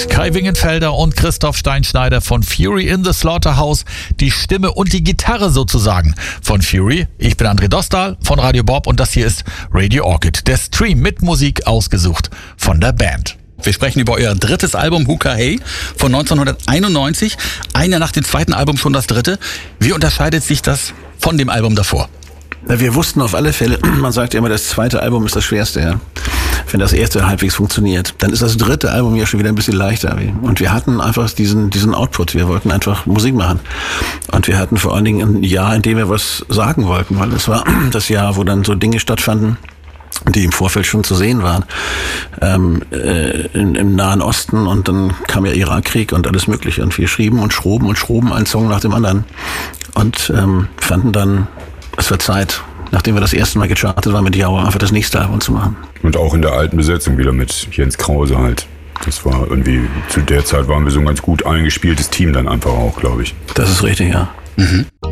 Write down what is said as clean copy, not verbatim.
Rocket, Kai Wingenfelder und Christoph Steinschneider von Fury in the Slaughterhouse. Die Stimme und die Gitarre sozusagen von Fury. Ich bin André Dostal von Radio Bob und das hier ist Radio Orchid. Der Stream mit Musik ausgesucht von der Band. Wir sprechen über euer drittes Album Hooka Hey von 1991. Ein Jahr nach dem zweiten Album schon das dritte. Wie unterscheidet sich das von dem Album davor? Wir wussten auf alle Fälle, man sagt ja immer, das zweite Album ist das schwerste, ja. Wenn das erste halbwegs funktioniert, dann ist das dritte Album ja schon wieder ein bisschen leichter. Und wir hatten einfach diesen Output. Wir wollten einfach Musik machen. Und wir hatten vor allen Dingen ein Jahr, in dem wir was sagen wollten, weil es war das Jahr, wo dann so Dinge stattfanden, die im Vorfeld schon zu sehen waren, im Nahen Osten, und dann kam ja Irakkrieg und alles Mögliche, und wir schrieben und schroben einen Song nach dem anderen und fanden dann, es war Zeit, nachdem wir das erste Mal gechartet waren mit Jauer, einfach das nächste Album zu machen. Und auch in der alten Besetzung wieder mit Jens Krause halt. Das war irgendwie, zu der Zeit waren wir so ein ganz gut eingespieltes Team dann einfach auch, glaube ich. Das ist richtig, ja. Mhm.